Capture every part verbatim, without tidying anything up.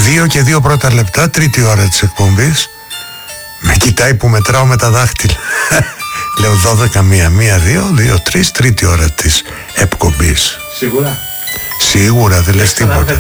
Δύο και δύο πρώτα λεπτά, τρίτη ώρα της εκπομπής. Με κοιτάει που μετράω με τα δάχτυλα. Λέω δώδεκα, μία, μία, δύο, δύο, τρεις, τρίτη ώρα της εκπομπής. Σίγουρα. Σίγουρα, δεν λες τίποτα.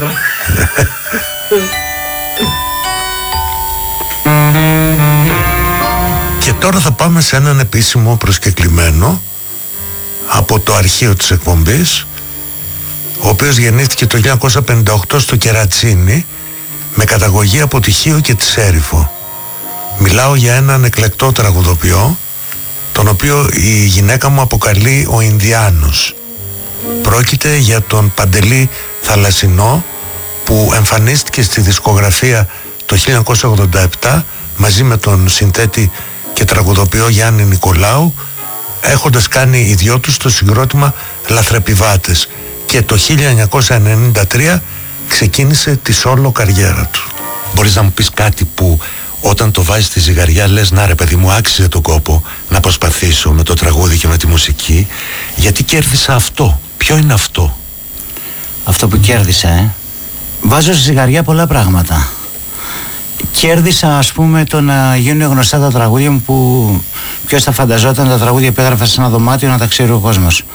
Και τώρα θα πάμε σε έναν επίσημο προσκεκλημένο από το αρχείο της εκπομπής, ο οποίος γεννήθηκε το χίλια εννιακόσια πενήντα οκτώ στο Κερατσίνι με καταγωγή από τη Χίο και τη Σέριφο. Μιλάω για έναν εκλεκτό τραγουδοποιό, τον οποίο η γυναίκα μου αποκαλεί ο Ινδιάνος. Πρόκειται για τον Παντελή Θαλασσινό, που εμφανίστηκε στη δισκογραφία το χίλια εννιακόσια ογδόντα επτά μαζί με τον συνθέτη και τραγουδοποιό Γιάννη Νικολάου, έχοντας κάνει οι δυο τους το συγκρότημα Λαθρεπιβάτες, και το χίλια εννιακόσια ενενήντα τρία ξεκίνησε τη σόλο καριέρα του. Μπορείς να μου πεις κάτι που όταν το βάζεις στη ζυγαριά λες να ρε παιδί μου, άξιζε τον κόπο να προσπαθήσω με το τραγούδι και με τη μουσική, γιατί κέρδισα αυτό? Ποιο είναι αυτό? Αυτό που κέρδισα, ε? Βάζω στη ζυγαριά πολλά πράγματα. Κέρδισα, ας πούμε, το να γίνουν γνωστά τα τραγούδια μου, που ποιος θα φανταζόταν τα τραγούδια που έγραφα σε ένα δωμάτιο να τα ξέρει ο κόσμος.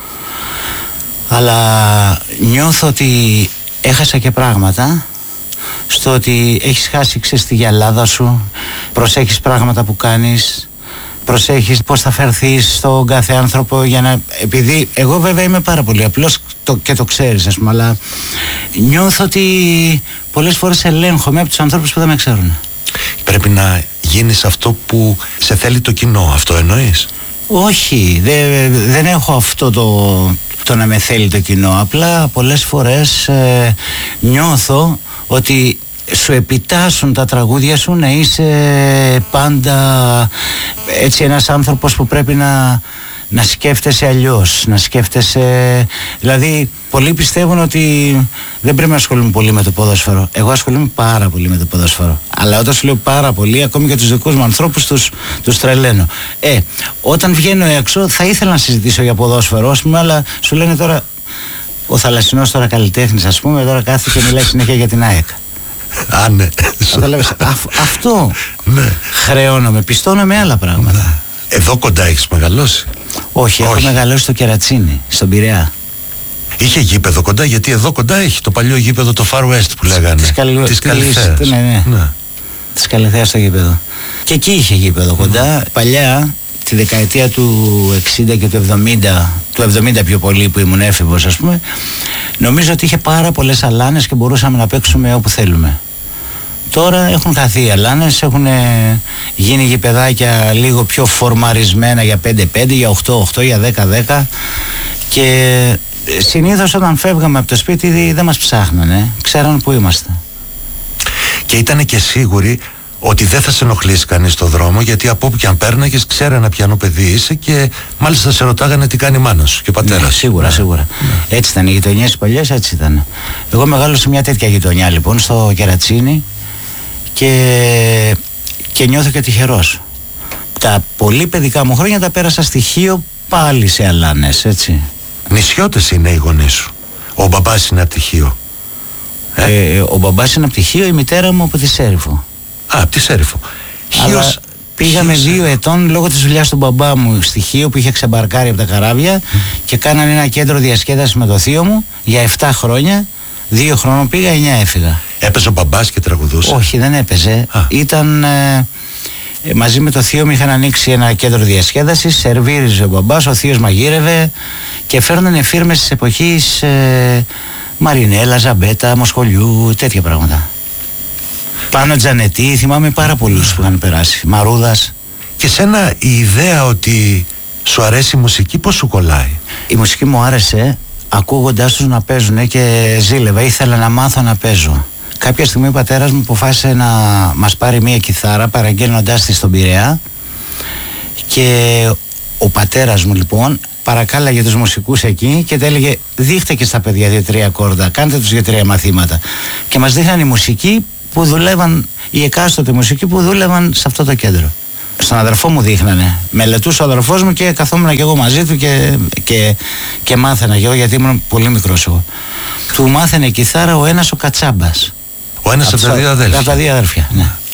Αλλά νιώθω ότι έχασα και πράγματα, στο ότι έχεις χάσει, ξέρεις, τη γυαλάδα σου, προσέχεις πράγματα που κάνεις, προσέχεις πώς θα φερθείς στον κάθε άνθρωπο, για να... επειδή εγώ βέβαια είμαι πάρα πολύ απλός το, και το ξέρεις, ας πούμε, αλλά νιώθω ότι πολλές φορές ελέγχομαι από τους ανθρώπους που δεν με ξέρουν. Πρέπει να γίνεις αυτό που σε θέλει το κοινό, αυτό εννοείς? Όχι, δε, δεν έχω αυτό το, το να με θέλει το κοινό. Απλά πολλές φορές ε, νιώθω ότι σου επιτάσσουν τα τραγούδια σου να είσαι πάντα έτσι ένας άνθρωπος που πρέπει να, να σκέφτεσαι αλλιώς, να σκέφτεσαι... Δηλαδή, πολλοί πιστεύουν ότι δεν πρέπει να ασχολούμαι πολύ με το ποδόσφαιρο. Εγώ ασχολούμαι πάρα πολύ με το ποδόσφαιρο. Αλλά όταν σου λέω πάρα πολύ, ακόμη και τους δικούς μου ανθρώπους τους, τους τρελαίνω. Ε, όταν βγαίνω έξω θα ήθελα να συζητήσω για ποδόσφαιρο, ας πούμε, αλλά σου λένε τώρα... Ο Θαλασσινός τώρα καλλιτέχνης, ας πούμε, τώρα κάθεται και μιλάει συνέχεια για την ΑΕΚ. Α, ναι. Αυτό ναι. Χρεώνομαι, πιστώνω με άλλα πράγματα. Ναι. Εδώ κοντά έχεις μεγαλώσει? Όχι, έχω μεγαλώσει στο Κερατσίνι, στον Πειραιά. Είχε γήπεδο κοντά, γιατί εδώ κοντά έχει το παλιό γήπεδο, το Far West που λέγανε. Της Καλυ... Καλυθέας. Ναι, ναι. ναι. Της Καλυθέας το γήπεδο. Και εκεί είχε γήπεδο κοντά. Mm. Παλιά, τη δεκαετία του εξήντα και του εβδομήντα, του εβδομήντα πιο πολύ που ήμουν έφηβος, ας πούμε, νομίζω ότι είχε πάρα πολλές αλάνες και μπορούσαμε να παίξουμε όπου θέλουμε. Τώρα έχουν χαθεί οι αλάνες, έχουν γίνει γηπεδάκια λίγο πιο φορμαρισμένα για πέντε πέντε, για οκτώ οκτώ, για δέκα δέκα, και συνήθως όταν φεύγαμε από το σπίτι δεν μας ψάχνανε, ξέραν που είμαστε. Και ήτανε και σίγουροι ότι δεν θα σε ενοχλήσει κανείς στο δρόμο, γιατί από όπου και αν πέρναγες ξέρανε ποιανό παιδί είσαι, και μάλιστα σε ρωτάγανε τι κάνει η μάνα σου και πατέρας. Ναι, σίγουρα, ναι. σίγουρα. Ναι. Έτσι ήταν οι γειτονιές παλιές, έτσι ήταν. Εγώ μεγάλωσα σε μια τέτοια γειτονιά, λοιπόν, στο Κερατσίνι, και, και νιώθω και τυχερός. Τα πολύ παιδικά μου χρόνια τα πέρασα στη Χίο, πάλι σε αλάνες, έτσι. Νησιώτες είναι οι γονείς σου? Ο μπαμπάς είναι από τη Χίο? Ε? Ε, ο μπαμπάς είναι από τη Χίο, η μητέρα μου από τη Σέριφο. Α, από τη Σέριφο. Χίος... Πήγαμε Χίος... δύο ετών λόγω της δουλειάς του μπαμπά μου στη Χίο, που είχε ξεμπαρκάρει από τα καράβια, mm. και κάνανε ένα κέντρο διασκέδασης με το θείο μου για επτά χρόνια. Δύο χρόνων πήγα, εννιά έφυγα. Έπαιζε ο μπαμπάς και τραγουδούσε? Όχι, δεν έπαιζε. Α. Ήταν... Ε, μαζί με το θείο μου είχαν ανοίξει ένα κέντρο διασκέδασης, σερβίριζε ο μπαμπάς, ο θείος μαγείρευε και φέρνανε φίρμες της εποχής, ε, Μαρινέλα, Ζαμπέτα, Μοσχολιού, τέτοια πράγματα. Πάνω Τζανετή, θυμάμαι πάρα πολλούς που είχαν περάσει, Μαρούδας. Και σένα η ιδέα ότι σου αρέσει η μουσική πώς σου κολλάει? Η μουσική μου άρεσε ακούγοντάς τους να παίζουν και ζήλευα, ήθελα να μάθω να παίζω. Κάποια στιγμή ο πατέρας μου αποφάσισε να μας πάρει μία κιθάρα, παραγγέλνοντάς τη στον Πειραιά, και ο πατέρας μου, λοιπόν, παρακάλαγε τους μουσικούς εκεί και τα έλεγε: δείχτε και στα παιδιά δύο-τρία κόρδα, κάντε τους δύο-τρία μαθήματα. Και μας δείχναν οι μουσικοί που δουλεύαν, οι εκάστοτε μουσικοί που δούλευαν σε αυτό το κέντρο. Στον αδερφό μου δείχνανε. Μελετούσε ο αδερφός μου και καθόμουν και εγώ μαζί του και, και, και μάθαινα και εγώ, γιατί ήμουν πολύ μικρός εγώ. Του μάθαινε κιθάρα ο ένας ο Κατσάμπας. Ο ένας από τα δύο αδέλφια. Από τα δύο αδέλφια, ναι.